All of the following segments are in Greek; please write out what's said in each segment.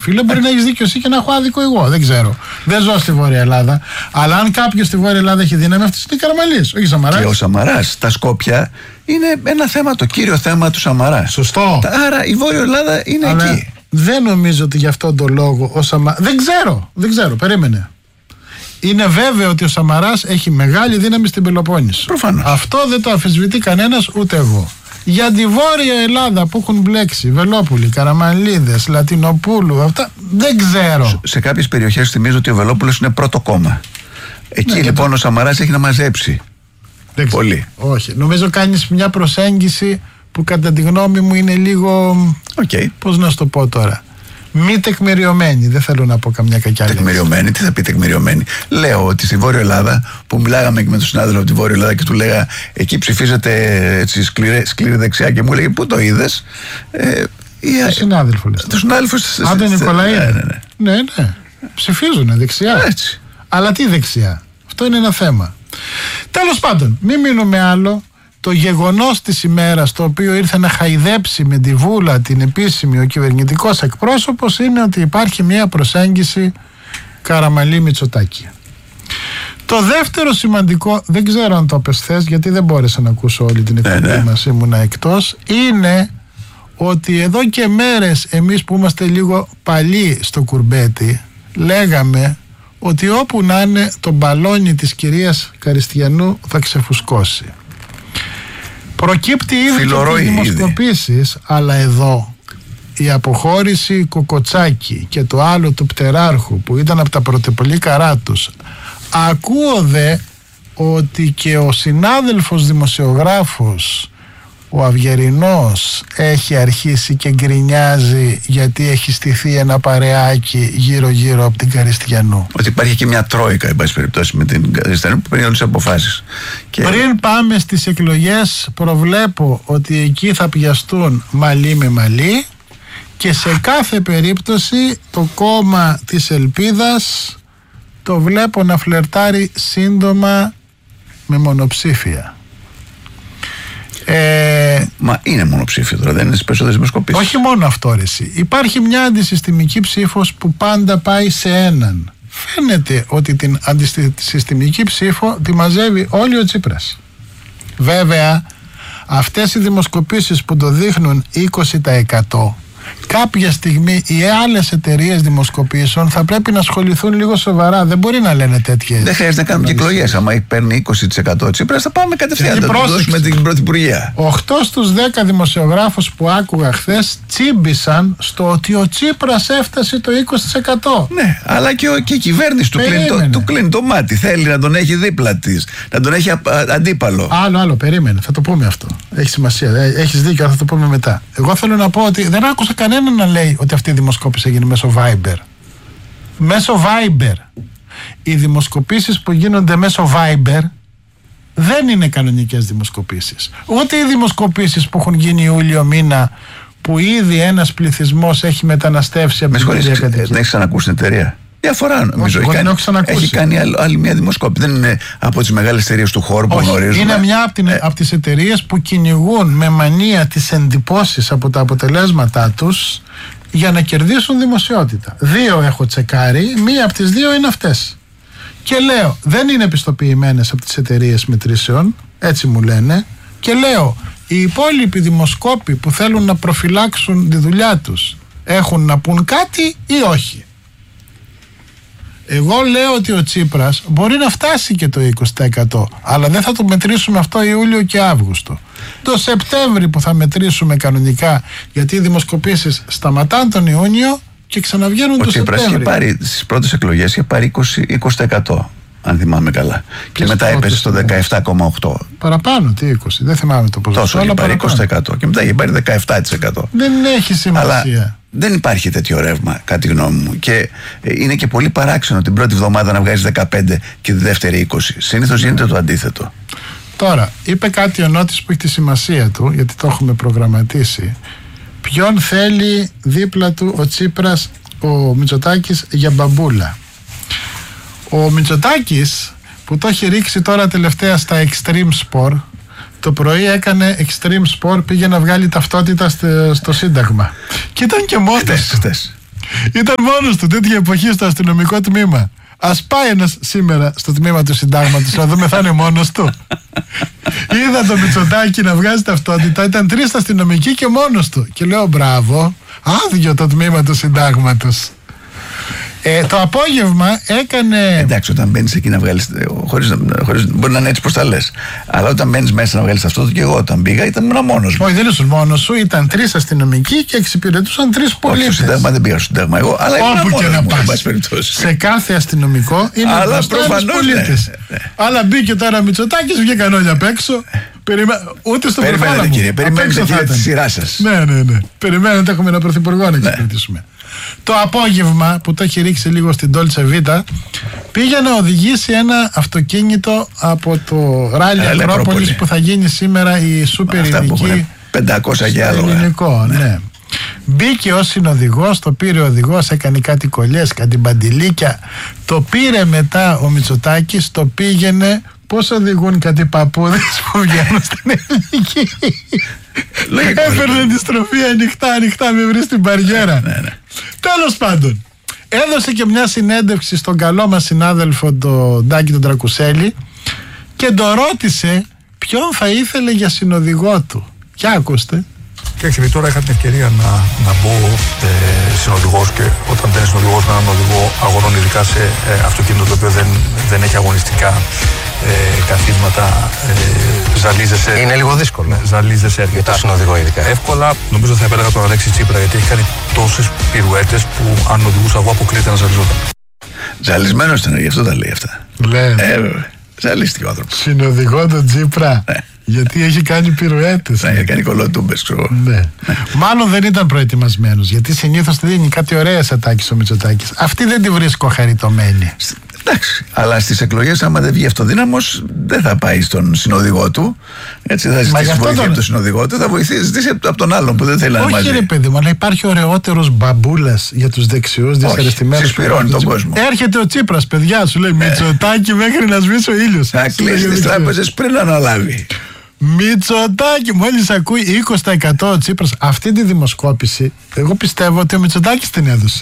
φίλε, μπορεί να έχεις δίκιο εσύ και να έχω άδικο εγώ. Δεν ξέρω. Δεν ζω στη Βόρεια Ελλάδα. Αλλά αν κάποιος στη Βόρεια Ελλάδα έχει δύναμη, αυτός είναι Καραμανλής, όχι Σαμαράς. Και ο Σαμαράς, τα Σκόπια είναι ένα θέμα, το κύριο θέμα του Σαμαρά. Σωστό. Άρα η Βόρεια Ελλάδα είναι αλλά εκεί. δεν νομίζω ότι γι' αυτόν τον λόγο ο Σαμαράς. Δεν ξέρω, περίμενε. Είναι βέβαιο ότι ο Σαμαράς έχει μεγάλη δύναμη στην Πελοπόννησο. Προφανώς. Αυτό δεν το αμφισβητεί κανένας, ούτε εγώ. Για τη Βόρεια Ελλάδα που έχουν μπλέξει Βελόπουλοι, Καραμανλίδες, Λατινοπούλου, αυτά δεν ξέρω. Σε κάποιες περιοχές θυμίζω ότι ο Βελόπουλος είναι πρώτο κόμμα. Εκεί λοιπόν ο Σαμαράς έχει να μαζέψει. Δεν ξέρω. Πολύ. Όχι. Νομίζω κάνεις μια προσέγγιση που κατά τη γνώμη μου είναι λίγο. Πώς να σου το πω τώρα. Μη τεκμηριωμένη. Δεν θέλω να πω καμιά κακιά λέξη. Τεκμηριωμένη, τι θα πει τεκμηριωμένη. Λέω ότι στη Βόρεια Ελλάδα, που μιλάγαμε και με τον συνάδελφο από τη Βόρεια Ελλάδα και του λέγα εκεί ψηφίζετε έτσι σκληρή δεξιά και μου έλεγε πού το είδες. Το συνάδελφο λες. Το συνάδελφο. Αν τον Νικολαίδη. Ναι. Ψηφίζουν δεξιά. Έτσι. Αλλά τι δεξιά. Αυτό είναι ένα θέμα. Τέλος πάντων, μην μείνουμε άλλο. Το γεγονός της ημέρας, το οποίο ήρθε να χαϊδέψει με τη Βούλα την επίσημη ο κυβερνητικός εκπρόσωπος, είναι ότι υπάρχει μια προσέγγιση Καραμανλή-Μητσοτάκη. Το δεύτερο σημαντικό, δεν ξέρω αν το είπες χθες, γιατί δεν μπόρεσα να ακούσω όλη την εκπομπή μας, ήμουνα εκτός, είναι ότι εδώ και μέρες εμείς που είμαστε λίγο παλιοί στο κουρμπέτι λέγαμε ότι όπου να είναι το μπαλόνι της κυρίας Καριστιανού θα ξεφουσκώσει. Προκύπτει ήδη από τις δημοσκοπήσεις, αλλά εδώ η αποχώρηση Κοκοτσάκη και το άλλο του Πτεράρχου που ήταν από τα πρωτεπολίκαρά τους, ακούω δε ότι και ο συνάδελφος δημοσιογράφος ο Αυγερινός έχει αρχίσει και γκρινιάζει γιατί έχει στηθεί ένα παρεάκι γύρω από την Καριστιανού. Ότι υπάρχει και μια τρόικα, εν πάση περιπτώσει, με την Καριστιανού που παίρνει όλες τις αποφάσεις. Πριν πάμε στις εκλογές, προβλέπω ότι εκεί θα πιαστούν μαλλί με μαλλί και σε κάθε περίπτωση το κόμμα της Ελπίδας το βλέπω να φλερτάρει σύντομα με μονοψήφια. Μα είναι μονοψήφιο τώρα, δεν είναι στις περισσότερες δημοσκοπήσεις. Όχι μόνο αυτό, εσύ. Υπάρχει μια αντισυστημική ψήφος που πάντα πάει σε έναν. Φαίνεται ότι την αντισυστημική ψήφο τη μαζεύει όλη ο Τσίπρας. Βέβαια, αυτές οι δημοσκοπήσεις που το δείχνουν 20%, κάποια στιγμή οι άλλες εταιρείες δημοσκοπήσεων θα πρέπει να ασχοληθούν λίγο σοβαρά. Δεν μπορεί να λένε τέτοιες. Δεν χρειάζεται να κάνουμε και εκλογές. Άμα παίρνει 20% Τσίπρας, θα πάμε κατευθείαν. Θα το δώσουμε την Πρωθυπουργία. 8 στους 10 δημοσιογράφους που άκουγα χθες τσίμπησαν στο ότι ο Τσίπρας έφτασε το 20%. Ναι, αλλά και η κυβέρνηση του κλείνει το μάτι. Θέλει να τον έχει δίπλα της, να τον έχει αντίπαλο. Άλλο, περίμενε. Θα το πούμε αυτό. Έχει σημασία. Έχεις δίκιο, θα το πούμε μετά. Εγώ θέλω να πω ότι δεν άκουσα κανέναν να λέει ότι αυτή η δημοσκόπηση έγινε μέσω Viber. Μέσω Viber. Οι δημοσκοπήσεις που γίνονται μέσω Viber δεν είναι κανονικές δημοσκοπήσεις. Ούτε οι δημοσκοπήσεις που έχουν γίνει Ιούλιο μήνα, που ήδη ένας πληθυσμός έχει μεταναστεύσει από την ίδια κατοικία. Δεν έχεις ξανακούσει την εταιρεία? Διαφορά νομίζω. Έχει κάνει άλλη μια δημοσκόπηση. Δεν είναι από τις μεγάλες εταιρείες του χώρου που γνωρίζουμε. Είναι μια από τις εταιρείες που κυνηγούν με μανία τις εντυπώσεις από τα αποτελέσματά τους για να κερδίσουν δημοσιότητα. 2 έχω τσεκάρει, μία από τις 2 είναι αυτές. Και λέω, δεν είναι επιστοποιημένες από τις εταιρείες μετρήσεων, έτσι μου λένε, και λέω, οι υπόλοιποι δημοσκόποι που θέλουν να προφυλάξουν τη δουλειά τους έχουν να πούν κάτι ή όχι. Εγώ λέω ότι ο Τσίπρας μπορεί να φτάσει και το 20%, αλλά δεν θα το μετρήσουμε αυτό Ιούλιο και Αύγουστο. Το Σεπτέμβρη που θα μετρήσουμε κανονικά, γιατί οι δημοσκοπήσεις σταματάνε τον Ιούνιο και ξαναβγαίνουν το Σεπτέμβρη. Ο Τσίπρας είχε πάρει στις πρώτες εκλογές, είχε πάρει 20%, αν θυμάμαι καλά. Και μετά έπεσε στο 17,8%. Παραπάνω, τι 20%, δεν θυμάμαι το ποσοστό. Τόσο, είχε πάρει 20% και μετά είχε πάρει 17%. Δεν έχει σημασία. Αλλά δεν υπάρχει τέτοιο ρεύμα, κατά τη γνώμη μου. Και είναι και πολύ παράξενο την πρώτη εβδομάδα να βγάζει 15 και τη δεύτερη 20. Συνήθως γίνεται το αντίθετο. Τώρα, είπε κάτι ο Νότης που έχει τη σημασία του, γιατί το έχουμε προγραμματίσει. Ποιον θέλει δίπλα του ο Τσίπρας, ο Μητσοτάκης, για μπαμπούλα. Ο Μητσοτάκης που το έχει ρίξει τώρα τελευταία στα Extreme Sport, το πρωί έκανε Extreme Sport, πήγε να βγάλει ταυτότητα στο Σύνταγμα και ήταν και μόνος του. Ήταν μόνος του τέτοια εποχή στο αστυνομικό τμήμα. Ας πάει ένας σήμερα στο τμήμα του συντάγματος να δούμε, θα είναι μόνος του. Είδα το Μητσοτάκη να βγάζει ταυτότητα, ήταν 3 αστυνομικοί και μόνος του. Και λέω μπράβο, άδειο το τμήμα του συντάγματος. Το απόγευμα έκανε. Εντάξει, όταν μπαίνεις εκεί να βγάλεις. Μπορεί να είναι έτσι πως τα λες. Αλλά όταν μπαίνεις μέσα να βγάλεις αυτό, και εγώ όταν πήγα ήμουν μόνος μου. Όχι, δεν ήσουν μόνος σου, ήταν 3 αστυνομικοί και εξυπηρετούσαν 3 πολίτες. Όχι, στο Σύνταγμα δεν πήγα στο Σύνταγμα εγώ, αλλά όπου και να πας. Σε κάθε αστυνομικό είναι μπροστά τους πολίτες. Αλλά μπήκε τώρα Μητσοτάκης, βγήκαν όλοι απ' έξω. Ούτε στο προφάλα μου. Περιμένετε τη σειρά σας. Ναι. Περιμένετε, έχουμε ένα πρωθυπουργό να εξυπηρετήσουμε. Το απόγευμα που το έχει ρίξει λίγο στην Dolce Vita, πήγε να οδηγήσει ένα αυτοκίνητο από το Ράλι Ακρόπολης που θα γίνει σήμερα η σούπερ ειδική 500 και άλλο ελληνικό, ναι. Μπήκε ως συνοδηγός, το πήρε ο οδηγός, έκανε κάτι κολλιές, κάτι μπαντιλίκια, το πήρε μετά ο Μητσοτάκης, το πήγαινε. Πώς οδηγούν κάτι παππούδες που βγαίνουν στην ελληνική. Έφερνε τη στροφή ανοιχτά, με βρει στην μπαριέρα. Τέλος πάντων, έδωσε και μια συνέντευξη στον καλό μας συνάδελφο τον Ντάκη τον Τρακουσέλη και τον ρώτησε ποιον θα ήθελε για συνοδηγό του. Και άκουστε. Κοιτάξτε, τώρα είχα την ευκαιρία να μπω συνοδηγός, και όταν μπαίνεις συνοδηγός με έναν οδηγό αγωνών, ειδικά σε αυτοκίνητο το οποίο δεν έχει αγωνιστικά καθίσματα, ζαλίζεσαι. Είναι λίγο δύσκολο. Ζαλίζεσαι για το συνοδηγό ειδικά. Εύκολα, νομίζω θα επέλεγα τον Αλέξη Τσίπρα, γιατί έχει κάνει τόσες πυρουέτες που αν οδηγούσα εγώ αποκλείεται να ζαλιζόταν. Ζαλισμένος ήταν, γι' αυτό τα λέει αυτά. Ζαλίστηκε ο άνθρωπος. Συνοδηγό τον Τσίπρα. Γιατί έχει κάνει πυρουέτες. Έχει κάνει κολοτούμπες, ξέρω. Ναι. Μάλλον δεν ήταν προετοιμασμένος. Γιατί συνήθως δίνει κάτι ωραίες ατάκες ο Μητσοτάκης. Αυτή δεν τη βρίσκω χαριτωμένη. Εντάξει, αλλά στις εκλογές, άμα δεν βγει αυτοδύναμος, δεν θα πάει στον συνοδηγό του. Έτσι, θα ζητήσει βοήθεια από τον συνοδηγό του, θα ζητήσει από τον άλλον που δεν θέλει να είναι μαζί. Όχι, ρε παιδί μου, αλλά υπάρχει ωραιότερος μπαμπούλας για τους δεξιούς, δυσαρεστημένους. Συσπηρώνει τον κόσμο. Έρχεται ο Τσίπρας, παιδιά, σου λέει Μητσοτάκη μέχρι να σβήσει ο ήλιος. Θα κλείσει τις τράπεζες πριν αναλάβει. Μητσοτάκη, μόλις ακούει 20% ο Τσίπρας. Αυτή τη δημοσκόπηση, εγώ πιστεύω ότι ο Μητσοτάκης την έδωσε.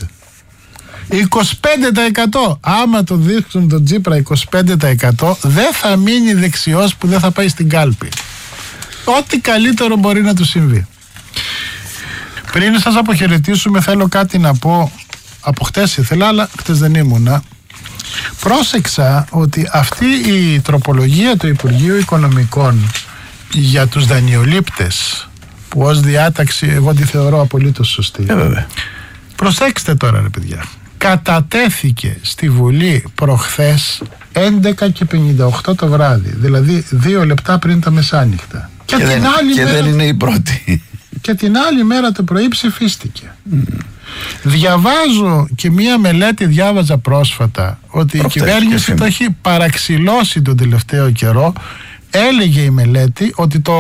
25%. Άμα το δείξουν τον Τσίπρα 25%, δεν θα μείνει δεξιός που δεν θα πάει στην κάλπη. Ό,τι καλύτερο μπορεί να του συμβεί. Πριν σας αποχαιρετήσουμε, θέλω κάτι να πω. Από χτες ήθελα, αλλά χτες δεν ήμουνα. Πρόσεξα ότι αυτή η τροπολογία του Υπουργείου Οικονομικών για τους δανειολήπτες, που ως διάταξη εγώ τη θεωρώ απολύτως σωστή. Προσέξτε τώρα, ρε παιδιά. Κατατέθηκε στη Βουλή προχθές 11:58 το βράδυ, δηλαδή 2 λεπτά πριν τα μεσάνυχτα. Και δεν είναι η πρώτη. Και την άλλη μέρα το πρωί ψηφίστηκε. Διαβάζω και μία μελέτη, διάβαζα πρόσφατα, ότι η κυβέρνηση το έχει παραξηλώσει τον τελευταίο καιρό. Έλεγε η μελέτη ότι το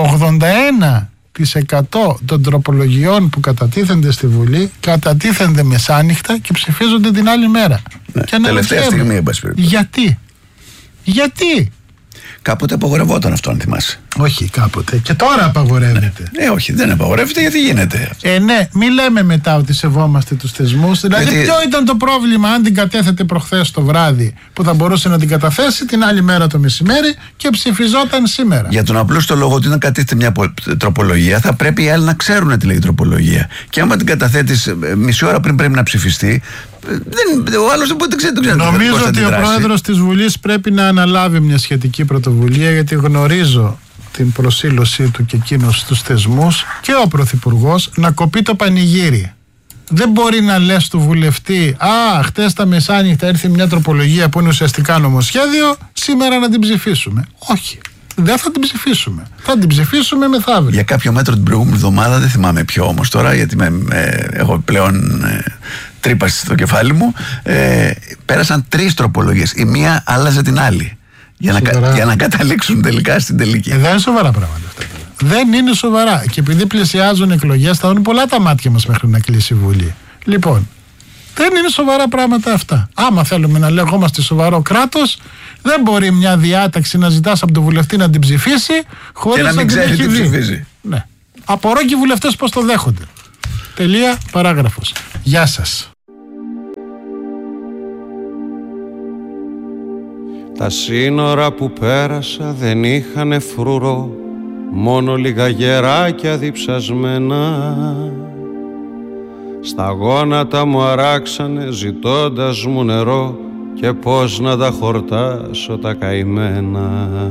81% των τροπολογιών που κατατίθενται στη Βουλή κατατίθενται μεσάνυχτα και ψηφίζονται την άλλη μέρα. Ναι, τελευταία στιγμή, εν πάση περιπτώσει. Γιατί? Κάποτε απαγορευόταν αυτό, αν θυμάσαι. Όχι, κάποτε. Και τώρα απαγορεύεται. Ναι. Όχι, δεν απαγορεύεται, γιατί γίνεται. Ναι, μη λέμε μετά ότι σεβόμαστε τους θεσμούς. Δηλαδή, ποιο ήταν το πρόβλημα αν την κατέθετε προχθές το βράδυ, που θα μπορούσε να την καταθέσει την άλλη μέρα το μεσημέρι και ψηφιζόταν σήμερα. Για τον απλούστο λόγο ότι όταν κατέθεται μια τροπολογία, θα πρέπει οι άλλοι να ξέρουν τι λέει η τροπολογία. Και άμα την καταθέτεις μισή ώρα πριν πρέπει να ψηφιστεί, ο άλλος δεν μπορεί να ξέρει. Νομίζω ότι ο πρόεδρος της Βουλής πρέπει να αναλάβει μια σχετική πρωτοβουλία, γιατί γνωρίζω την προσήλωσή του και εκείνος στους θεσμούς, και ο πρωθυπουργός, να κοπεί το πανηγύρι. Δεν μπορεί να λες του βουλευτή χτες τα μεσάνυχτα έρθει μια τροπολογία που είναι ουσιαστικά νομοσχέδιο, σήμερα να την ψηφίσουμε. Όχι. Δεν θα την ψηφίσουμε. Θα την ψηφίσουμε μεθαύριο. Για κάποιο μέτρο την προηγούμενη εβδομάδα, δεν θυμάμαι ποιο όμως τώρα, γιατί έχω πλέον τρύπα στο κεφάλι μου, πέρασαν 3 τροπολογίες. Η μία άλλαζε την άλλη. Για να καταλήξουν τελικά στην τελική. Δεν είναι σοβαρά πράγματα αυτά. Δεν είναι σοβαρά. Και επειδή πλησιάζουν εκλογές, θα δουν πολλά τα μάτια μας μέχρι να κλείσει η Βουλή. Λοιπόν, δεν είναι σοβαρά πράγματα αυτά. Άμα θέλουμε να λεγόμαστε σοβαρό κράτος, δεν μπορεί μια διάταξη να ζητάς από τον βουλευτή να την ψηφίσει χωρίς να μην ξέρει τι ψηφίζει. Ναι. Απορώ και οι βουλευτές πώς το δέχονται. Τελεία, παράγραφος. Γεια σας. Τα σύνορα που πέρασα δεν είχανε φρουρό, μόνο λίγα γεράκια διψασμένα. Στα γόνατα μου αράξανε ζητώντας μου νερό και πώς να τα χορτάσω τα καημένα.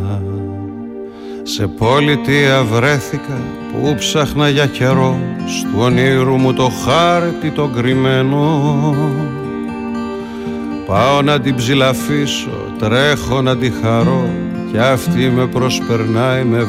Σε πολιτεία βρέθηκα που ψάχνα για καιρό, στου ονείρου μου το χάρτη το κρυμμένο. Πάω να την ψηλαφίσω, τρέχω να τη χαρώ κι αυτή με προσπερνάει με